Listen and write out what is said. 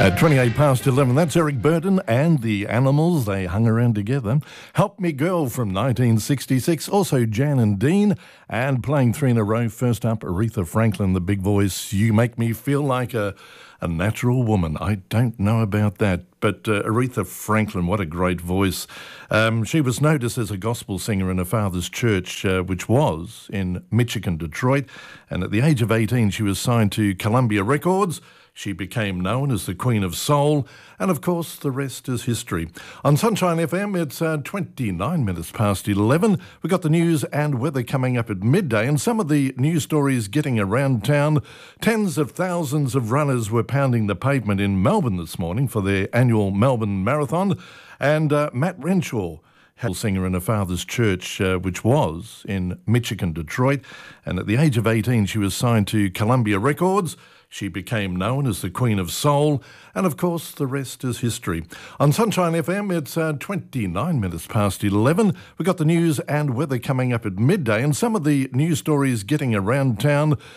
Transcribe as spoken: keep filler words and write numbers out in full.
At twenty-eight past eleven, that's Eric Burden and the Animals. They hung around together. Help Me Girl from nineteen sixty-six. Also Jan and Dean. And playing three in a row. First up, Aretha Franklin, the big voice. You Make Me Feel Like a, a Natural Woman. I don't know about that. But uh, Aretha Franklin, what a great voice. Um, she was noticed as a gospel singer in her father's church, uh, which was in Michigan, Detroit. And at the age of eighteen, she was signed to Columbia Records. She became known as the Queen of Soul, and of course the rest is history. On Sunshine F M, it's uh, twenty-nine minutes past eleven. We've got the news and weather coming up at midday, and some of the news stories getting around town. Tens of thousands of runners were pounding the pavement in Melbourne this morning for their annual Melbourne Marathon, and uh, Matt Renshaw, singer in her father's church, uh, which was in Michigan, Detroit. And at the age of eighteen, she was signed to Columbia Records. She became known as the Queen of Soul, and of course the rest is history. On Sunshine F M, it's uh, twenty-nine minutes past eleven. We've got the news and weather coming up at midday, and some of the news stories getting around town.